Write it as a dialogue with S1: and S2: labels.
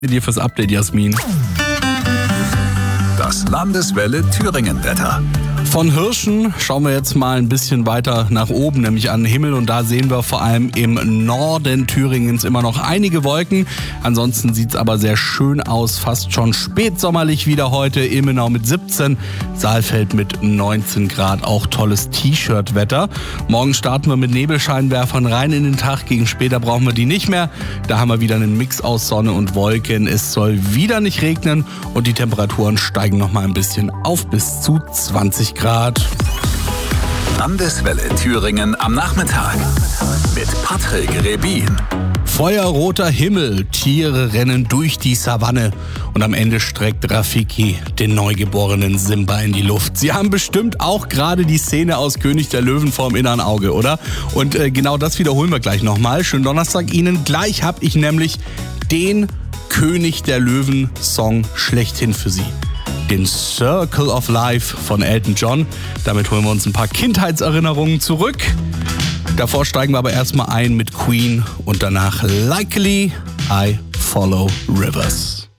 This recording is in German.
S1: Dir fürs Update, Jasmin.
S2: Das Landeswelle Thüringen-Wetter.
S1: Von Hirschen schauen wir jetzt mal ein bisschen weiter nach oben, nämlich an den Himmel. Und da sehen wir vor allem im Norden Thüringens immer noch einige Wolken. Ansonsten sieht es aber sehr schön aus, fast schon spätsommerlich wieder heute. Ilmenau mit 17, Saalfeld mit 19 Grad, auch tolles T-Shirt-Wetter. Morgen starten wir mit Nebelscheinwerfern rein in den Tag. Gegen später brauchen wir die nicht mehr. Da haben wir wieder einen Mix aus Sonne und Wolken. Es soll wieder nicht regnen und die Temperaturen steigen noch mal ein bisschen auf bis zu 20 Grad.
S2: Landeswelle Thüringen am Nachmittag mit Patrick Rebin.
S1: Feuerroter Himmel, Tiere rennen durch die Savanne und am Ende streckt Rafiki den neugeborenen Simba in die Luft. Sie haben bestimmt auch gerade die Szene aus König der Löwen vorm inneren Auge, oder? Und genau das wiederholen wir gleich nochmal. Schönen Donnerstag Ihnen. Gleich habe ich nämlich den König der Löwen Song schlechthin für Sie. Den Circle of Life von Elton John. Damit holen wir uns ein paar Kindheitserinnerungen zurück. Davor steigen wir aber erstmal ein mit Queen und danach Likely I Follow Rivers.